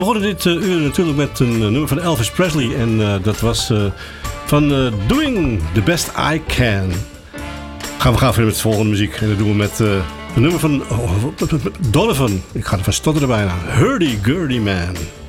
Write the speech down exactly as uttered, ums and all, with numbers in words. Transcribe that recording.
We begonnen dit uh, uur natuurlijk met een uh, nummer van Elvis Presley. En uh, dat was uh, van uh, Doing the Best I Can. Gaan we gaan verder met de volgende muziek. En dat doen we met uh, een nummer van oh, Donovan. Ik ga er van stotteren bijna. Hurdy-gurdy man.